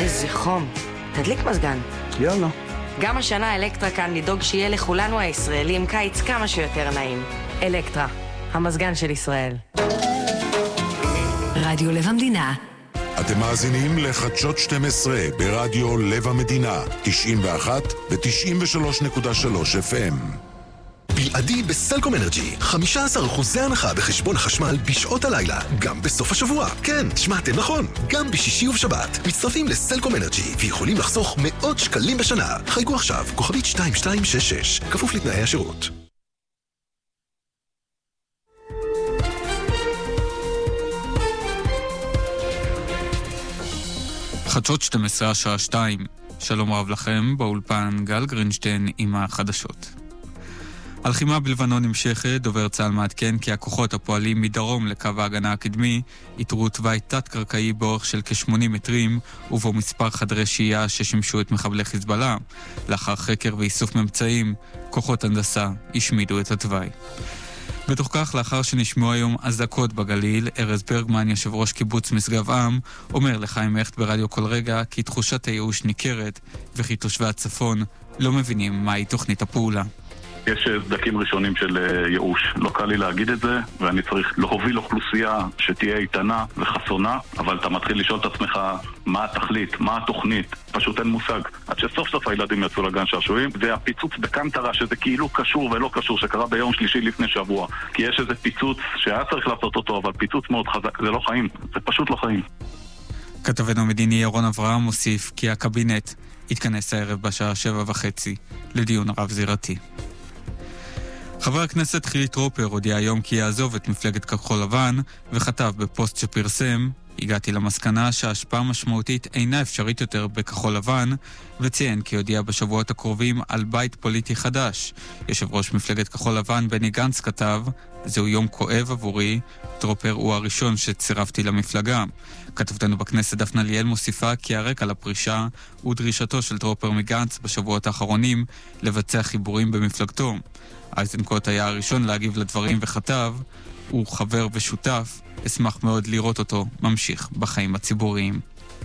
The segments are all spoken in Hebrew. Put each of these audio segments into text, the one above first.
איזה חום. תדליק מזגן. יאללה. גם השנה אלקטרה כאן לדאוג שיהיה לכולנו הישראלים קיץ כמה שיותר נעים. אלקטרה, המזגן של ישראל. רדיו לב המדינה. אתם מאזינים לחדשות 12 ברדיו לב המדינה, 91 ו-93.3 FM. בלעדי בסלקום אנרג'י, 15% הנחה בחשבון החשמל בשעות הלילה, גם בסוף השבוע. כן, שמעתם נכון, גם בשישי ובשבת. מצטרפים לסלקום אנרג'י ויכולים לחסוך מאות שקלים בשנה. חייגו עכשיו, כוכבית 2266, כפוף לתנאי השירות. חדשות 12 השעה 2. שלום רב לכם, באולפן גל גרינשטיין עם החדשות. הלחימה בלבנון נמשכת, דובר צה"ל מעדכן כי הכוחות הפועלים מדרום לקו ההגנה הקדמי יתרו תוואי תת-קרקעי באורך של כ-80 מטרים ובו מספר חדרי שהייה ששימשו את מחבלי חיזבאללה. לאחר חקר ואיסוף ממצאים, כוחות הנדסה השמידו את התוואי. בתוך כך, לאחר שנשמעו היום אזעקות בגליל, ארז ברגמן, יושב ראש קיבוץ משגב עם, אומר לחיים הכט ברדיו כל רגע כי תחושת הייאוש ניכרת וכי תושבי הצפון לא מבינים מהי תוכנית הפעולה. יש סדקים ראשונים של ייאוש. לא קל לי להגיד את זה, ואני צריך להוביל אוכלוסייה שתהיה איתנה וחסונה, אבל אתה מתחיל לשאול את עצמך מה התכלית, מה התוכנית. פשוט אין מושג. עד שסוף סוף הילדים יצאו לגן שעשועים, והפיצוץ בקנטרה שזה כאילו קשור ולא קשור, שקרה ביום שלישי לפני שבוע. כי יש איזה פיצוץ שהיה צריך לעשות אותו, אבל פיצוץ מאוד חזק. זה לא חיים. זה פשוט לא חיים. כתבנו המדיני ירון אברהם מוסיף כי הקבינט יתכנס הערב בשעה 7:30 לדיון רב זירתי. חבר הכנסת חילי טרופר הודיע היום כי יעזוב את מפלגת כחול לבן וכתב בפוסט שפרסם: הגעתי למסקנה שההשפעה משמעותית אינה אפשרית יותר בכחול לבן, וציין כי הודיע בשבועות הקרובים על בית פוליטי חדש. יושב ראש מפלגת כחול לבן בני גנץ כתב: זהו יום כואב עבורי, טרופר הוא הראשון שצירפתי למפלגה. כתבתנו בכנסת דפנה ליאל מוסיפה כי הרקע לפרישה הוא דרישתו של טרופר מגנץ בשבועות האחרונים לבצע חיבורים במפלגתו. אייזנקוט היה הראשון להגיב לדברים וכתב: הוא חבר ושותף, אשמח מאוד לראות אותו ממשיך בחיים הציבוריים.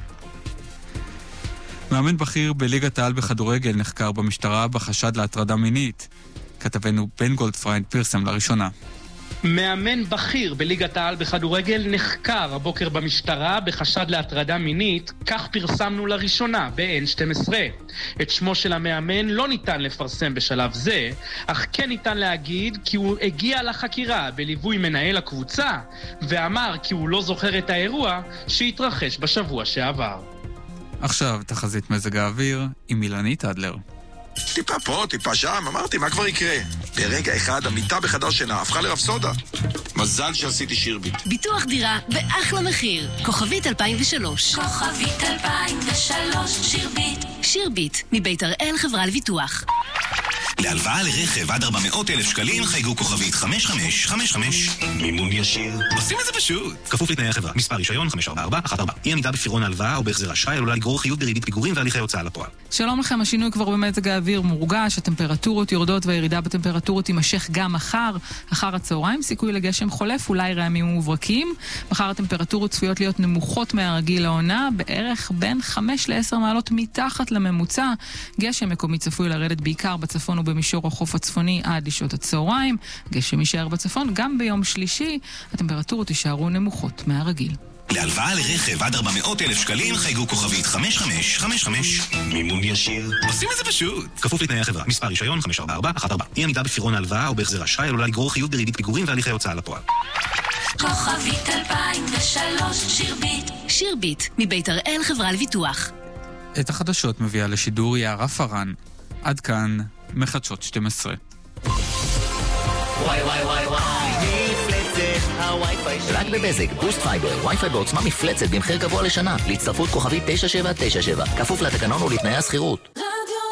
מאמן בכיר בליגת העל בכדורגל נחקר במשטרה בחשד להטרדה מינית. כתבנו בן גולדפריינד פרסם לראשונה. מאמן בכיר בליגת העל בכדורגל נחקר הבוקר במשטרה בחשד להטרדה מינית, כך פרסמנו לראשונה ב-N12. את שמו של המאמן לא ניתן לפרסם בשלב זה, אך כן ניתן להגיד כי הוא הגיע לחקירה בליווי מנהל הקבוצה, ואמר כי הוא לא זוכר את האירוע שהתרחש בשבוע שעבר. עכשיו תחזית מזג האוויר עם אילנית אדלר. טיפה פה, טיפה שם, אמרתי, מה כבר יקרה? ברגע אחד, המיטה בחדר שינה הפכה לרפסודה. מזל שעשיתי שירביט. ביטוח דירה באחלה מחיר. כוכבית 2003. כוכבית 2003, שירביט. שירביט, מבית הראל חברה לביטוח. להלוואה לרכב עד 400,000 שקלים חייגו כוכבית 5555. מימון ישיר. עושים את זה פשוט. כפוף לתנאי החברה. מספר רישיון 54414. אי עמידה בפירעון ההלוואה או בהחזר אשראי עלולה לגרור חיוב בריבית פיגורים והליכי הוצאה לפועל. שלום לכם, השינוי כבר במזג האוויר מורגש, הטמפרטורות יורדות והירידה בטמפרטורות תימשך גם מחר. אחר הצהריים סיכוי לגשם חולף, אולי רעמים ומוברקים. מחר הטמפרטורות צפויות להיות נמוכות מהרגיל לעונה, בערך בין 5 ל-10 מעלות מתחת לממוצע. גשם מקומי צפוי לרדת בעיקר בצפון ובמישור החוף הצפוני עד לשעות הצהריים. גשם יישאר בצפון גם ביום שלישי. הטמפרטורות יישארו נמוכות מהרגיל. להלוואה לרכב עד 400,000 שקלים חייגו כוכבית 5555. מימון ישיר. עושים את זה פשוט. כפוף לתנאי החברה. מספר רישיון 54414. אי עמידה בפירעון ההלוואה או בהחזר אשראי עלולה לגרור חיוב בריבית פיגורים והליכי הוצאה לפועל. כוכבית 2003, שירביט. שירביט, מבית הראל חברה לביטוח. את החדשות מביאה לשידור יערה פרן. עד כאן מחדשות 12. וואי וואי וואי וואי, מפלצת הווי-פיי רק בבזק, בוסט פייבר, וי-פיי בעוצמה מפלצת במחיר גבוה לשנה, להצטרפות כוכבית 9797, כפוף לתקנון ולתנאי הסחירות.